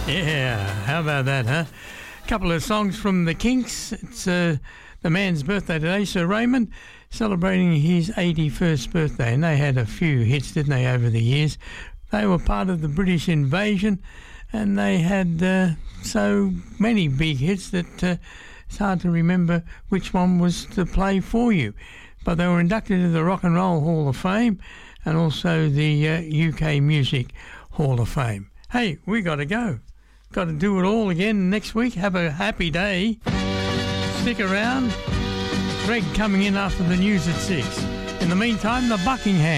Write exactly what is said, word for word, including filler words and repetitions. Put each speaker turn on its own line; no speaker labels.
Yeah, how about that, huh? A couple of songs from the Kinks. It's uh, the man's birthday today, Sir Raymond, celebrating his eighty-first birthday, and they had a few hits, didn't they, over the years? They were part of the British invasion, and they had uh, so many big hits that uh, it's hard to remember which one was to play for you. But they were inducted into the Rock and Roll Hall of Fame and also the uh, U K Music Hall of Fame. Hey, we got to go. Got to do it all again next week. Have a happy day. Stick around. Greg coming in after the news at six. In the meantime, the Buckingham.